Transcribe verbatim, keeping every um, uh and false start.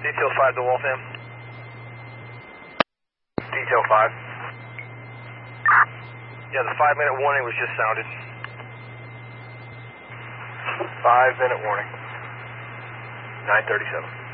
Detail five to Waltham. Detail five. Yeah, the five minute warning was just sounded. Five minute warning. nine thirty-seven.